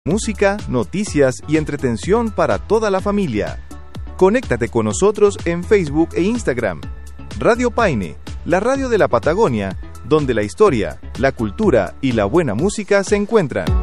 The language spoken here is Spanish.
Música, noticias y entretención para toda la familia. Conéctate con nosotros en Facebook e Instagram. Radio Paine, la radio de la Patagonia, donde la historia, la cultura y la buena música se encuentran.